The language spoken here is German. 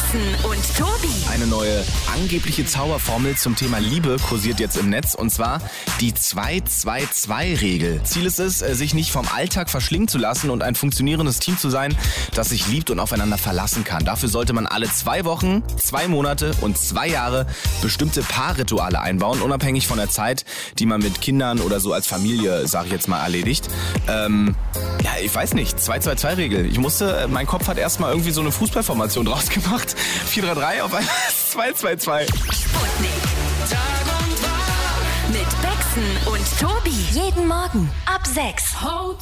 und Tobi. Eine neue angebliche Zauberformel zum Thema Liebe kursiert jetzt im Netz, und zwar die 2-2-2-Regel. Ziel ist es, sich nicht vom Alltag verschlingen zu lassen und ein funktionierendes Team zu sein, das sich liebt und aufeinander verlassen kann. Dafür sollte man alle 2 Wochen, 2 Monate und 2 Jahre bestimmte Paarrituale einbauen, unabhängig von der Zeit, die man mit Kindern oder so als Familie, sag ich jetzt mal, erledigt. Ja, ich weiß nicht, 2-2-2-Regel. Mein Kopf hat erstmal irgendwie so eine Fußballformation draus gemacht. 4-3-3 auf einmal 2-2-2. Sputnik. Tag und Tag. Mit Bexen und Tobi. Jeden Morgen ab 6.